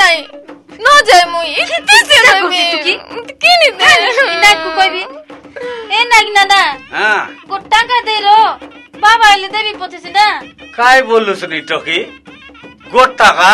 नहीं न जाए मुई किते से रहबी किनी दे ना को कहबी ए नागिना ना हां गोटा का दे रो बाबा आइले देबी पछे ना काय बोललु सुनी टोकी गोटा का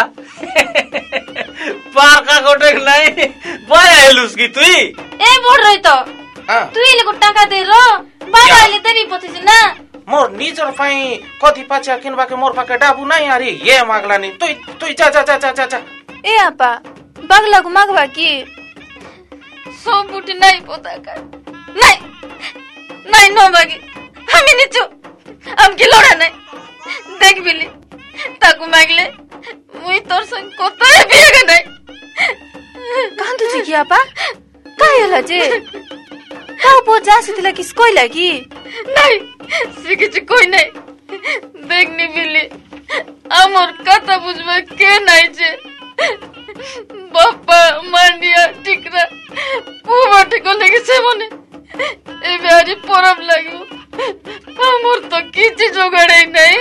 पार्का गोटे नहीं बाय आइलुस की तुई ए बोल रही तो तुई ले गोटा का दे रो बाबा आइले देबी पछे ना मोर निजर पाई कथि पाछा किनबा के मोर पाके डाबू नहीं आरी ये मागला नहीं तुई जा जा जा जा जा ए आपा बागला को मागवा की सो बुटी नहीं पोता कर नहीं नो बागी हम नहीं चो हम की लोड़ा नहीं देख बिली ताकू मागले मुई तोर संग कोता बियागा नहीं कांतु जी की आपा काय हला जे का पो जासी तिला किस कोई लागी नहीं सिकिच कोई नहीं देखनी बिली आमोर कथा बुझबा के नहीं जे बापा मांडिया टिकरा पुवा टिको लेके से मने ए बिहारी परम लाग्यो आमोर तो किछि जोगाड़े नहीं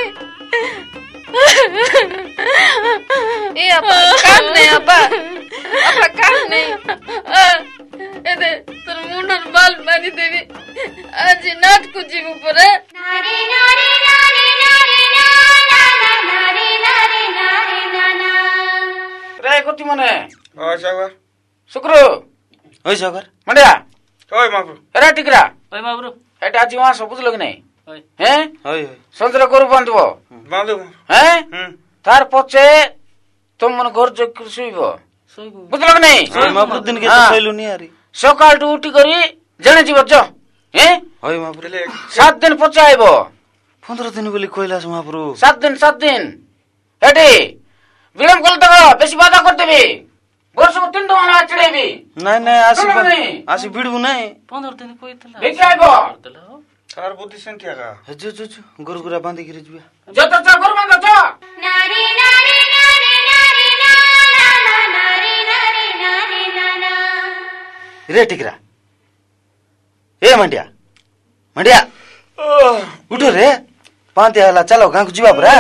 ए अपा काम नहीं अपा काम नहीं ए दे तोर मुंडर बाल बानी देवी आज नाट को जीव ऊपर नारे नारे नारे नारे नारे नारे नारे नारे रे कोटी मने ओय सागर शुक्र ओय सागर मंडिया ओय माबरू एरा टिकरा ओय माबरू एटा आज वहां सब बुझलो कि नहीं ओय हैं ओय संतरा करू बांधबो बांधो हैं तार पछे तुम मन घर जो सुइबो सोइबो बुझलो कि नहीं ओय माबरू दिन के तो सैलु नहीं आरी सकाल टू उठी करी जने जीव जो हैं ओय माबरू 7 दिन पछे आइबो 15 दिन बोली कोइलास माबरू 7 दिन हेडी विलम कल तक बेसी बाधा कर देबी वर्ष को 3 टका चढ़ेबी नहीं आसी बिडबु नहीं 15 दिन कोइ तला देखि आइबो तार बुद्धि संख्या का जो गुरुगुरा बांधी गिरे जुया जो तो चल गुरु मांगो जो नारे नारे नारे नारे नारे नारे नारे नारे रे टिकरा ए मंडिया उठो रे पांते हला चलो गांको जीवा परा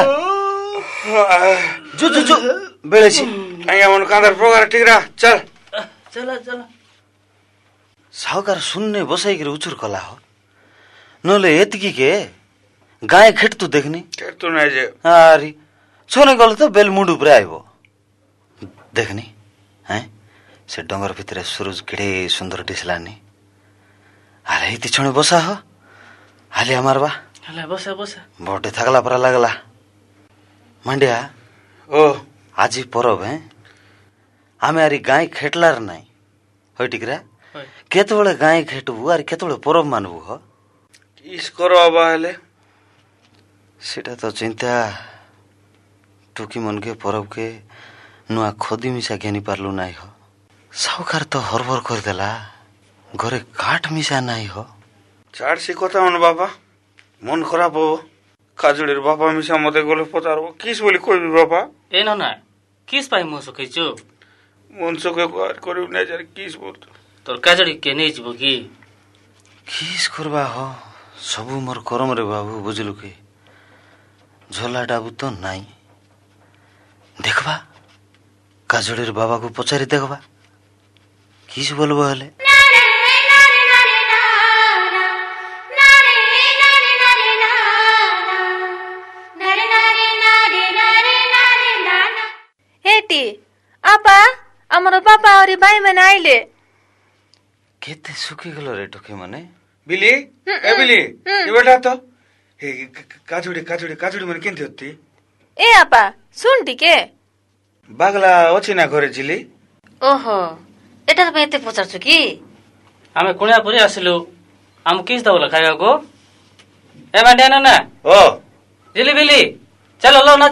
जो बेले छी आया मन कांदर प्रोग्राम टिकरा चल चला साहुकार सुन्ने बसाई गिरे उचुर कला हो नले एतकी के गाय खेट तू देखनी खेट तू नहीं जे आरी छोने गल तो बेल मुंडू पर आइबो देखनी हैं से डंगर भितरे सूरज केडे सुंदर दिसलानी हाले इति छणे बसा हो हाले मारबा हला बसा बोटे थगला परा लागला मंडिया ओ आजी परब हैं आमे आरी गाय खेटलार नाही होय टिकरा केतबळे गाय खेटबु आर केतबळे परब मानबु हो इस करो आबा हेले सेटा तो चिंता टुकी मन के परब के नुआ खोदी मिसा घेनी पारलु नाही हो साहुकार तो हरबर कर देला घरे काठ मिसा नाही हो चार सी कथा मन बाबा मन खराब हो काजुड़ीर बापा मिसा मते गले पचारबो किस बोली कोइबी बापा ए न ना किस पाई मो सकेछु मन सके कार करिउ नै जर किस बोल तोर काजड़ी के नै जबो की किस करबा हो सबु मोर करम रे बाबू बुझलु के झोला डाबू तो नाही देखबा काजुड़ीर बाबा को पचारी देखबा किस बोलबो हले आपा हमरो पापा और भाई मैंने आइले केते सुखी गलो रे टोके मने बिली ए बिली ये बेटा तो हे काजुड़ी मन केनते होती ए आपा सुन टिके बागला अछि ना घरे जिली ओहो एटा पे एते पचारछु की आमे कुणा परि आसिलु आम किस दवला खाइबा को ए मांडिया ना ओ जिली बिली चलो लो ना